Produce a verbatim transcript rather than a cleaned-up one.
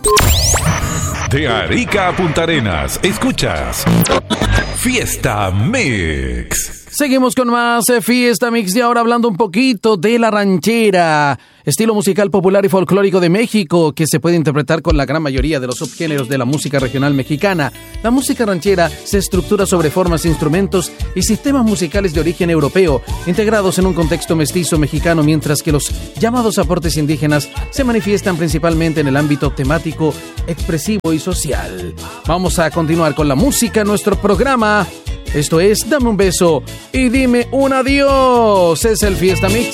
De Arica a Punta Arenas, escuchas Fiesta Mix. Seguimos con más eh, Fiesta Mix y ahora hablando un poquito de la ranchera, estilo musical popular y folclórico de México que se puede interpretar con la gran mayoría de los subgéneros de la música regional mexicana. La música ranchera se estructura sobre formas, instrumentos y sistemas musicales de origen europeo, integrados en un contexto mestizo mexicano, mientras que los llamados aportes indígenas se manifiestan principalmente en el ámbito temático, expresivo y social. Vamos a continuar con la música en nuestro programa. Esto es Dame un beso y dime un adiós. Es el Fiesta Mix.